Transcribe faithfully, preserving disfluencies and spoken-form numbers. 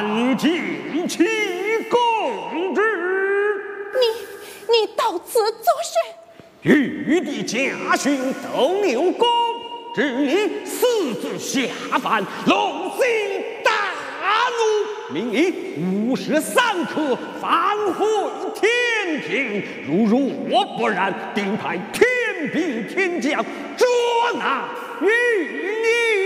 参见其公旨。 你你到此作甚？ 玉帝家训斗牛宫，致你私自下凡，龙心大怒，命你无时三刻返回天庭。如若不然，定派天兵天将捉拿于你。